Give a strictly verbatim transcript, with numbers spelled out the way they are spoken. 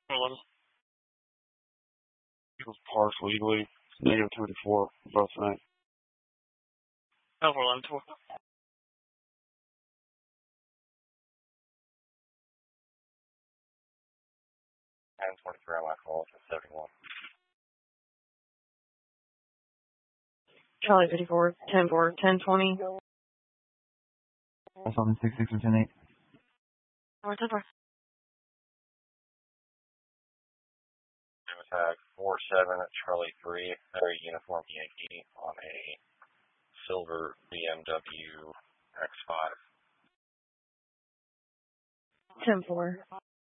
eleven. Eagles parked legally. Negative twenty-four both tonight. Oh, four eleven four. ten twenty-three on my call to seventy-one. Charlie fifty-four, ten four, ten twenty. seven six six or ten eight. Four, ten four. Tag four seven at Charlie three, very uniform Yankee on a silver B M W X five. ten four.